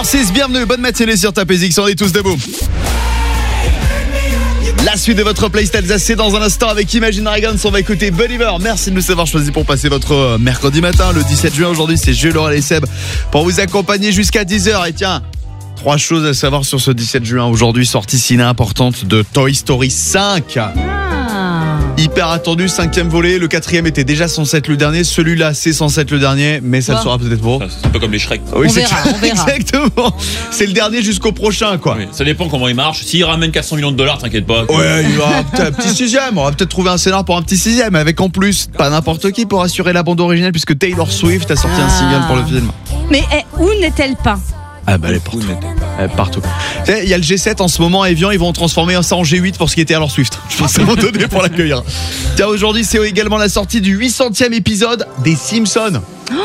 8h06, bienvenue, bonne matinée sur Top X, on est tous debout. La suite de votre playlist Alsace, c'est dans un instant avec Imagine Dragons. On va écouter Believer. Merci de nous avoir choisi pour passer votre mercredi matin, le 17 juin. Aujourd'hui, c'est Jules, Laurel et Seb pour vous accompagner jusqu'à 10h. Et tiens, 3 choses à savoir sur ce 17 juin. Aujourd'hui, sortie ciné importante de Toy Story 5. Hyper attendu, 5e volet. Le 4e était déjà censé être le dernier. Celui-là, c'est censé être le dernier, mais ça le sera peut-être pas. C'est un peu comme les Shrek. Oui, on verra. Exactement. C'est le dernier jusqu'au prochain, quoi. Oui, ça dépend comment il marche. S'il ramène 400 millions de dollars, t'inquiète pas. Ouais, il va un petit 6e. On va peut-être trouver un scénar pour un petit 6e. Avec en plus, pas n'importe qui pour assurer la bande originale, puisque Taylor Swift a sorti un single pour le film. Mais où n'est-elle pas? Ah bah elle est partout. Partout. Tu sais, il y a le G7 en ce moment à Evian, ils vont transformer ça en G8 pour ce qui était Taylor Swift. Je pense à un moment donné pour l'accueillir. Tiens, aujourd'hui c'est également la sortie du 800e épisode des Simpsons.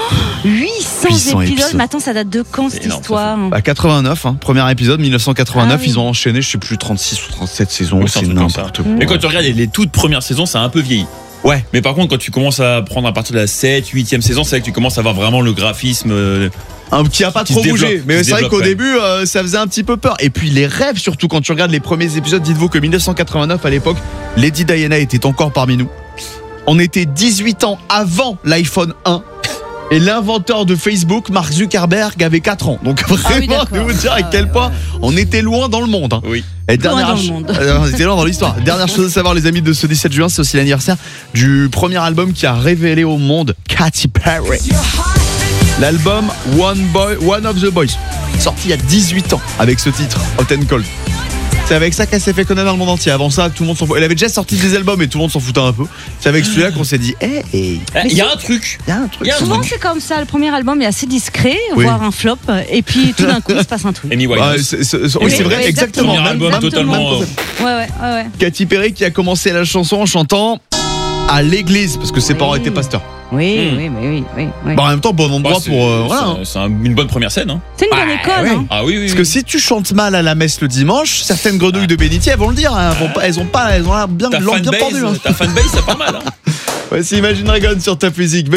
800 épisodes. Mais attends, ça date de quand cette histoire? 89, premier épisode, 1989. Ah oui. Ils ont enchaîné, je sais plus, 36 ou 37 saisons. Oui, c'est un truc n'importe comme quoi. Mais quand tu regardes les toutes premières saisons, ça a un peu vieilli. Ouais. Mais par contre, quand tu commences à prendre à partir de la 7, 8e saison, c'est là que tu commences à voir vraiment le graphisme. Qui a pas Qui trop se bougé, développe, mais qui c'est se vrai qu'au développe, début ça faisait un petit peu peur. Et puis les rêves, surtout quand tu regardes les premiers épisodes, dites-vous que 1989 à l'époque, Lady Diana était encore parmi nous. On était 18 ans avant l'iPhone 1. Et l'inventeur de Facebook, Mark Zuckerberg, avait 4 ans. Donc vraiment, je vais vous dire à quel point on était loin dans le monde. Hein. Oui. Et Loin dans le monde. On était loin dans l'histoire. Dernière chose à savoir, les amis, de ce 17 juin, c'est aussi l'anniversaire du premier album qui a révélé au monde Katy Perry. L'album One of the Boys, sorti il y a 18 ans avec ce titre, Hot and Cold. C'est avec ça qu'elle s'est fait connaître dans le monde entier. Avant ça, tout le monde s'en fout. Elle avait déjà sorti des albums et tout le monde s'en foutait un peu. C'est avec celui-là qu'on s'est dit, il y a un truc. Souvent c'est comme ça, le premier album est assez discret, Oui. voire un flop, et puis tout d'un coup il se passe un truc. Amy Ouais, Winehouse. c'est vrai, exactement. Premier album totalement. Ouais. Katy Perry qui a commencé la chanson en chantant à l'église parce que ses parents étaient pasteurs. Oui. Bon, en même temps, bon endroit pour voilà. C'est une bonne première scène. Hein. C'est une bonne école. oui. Hein. Ah oui. Parce que si tu chantes mal à la messe le dimanche, certaines grenouilles de bénitier elles vont le dire. Hein, elles ont l'air bien Ta pendue. Hein. fanbase, c'est pas mal. Hein. Voici Imagine Dragons sur Top Music.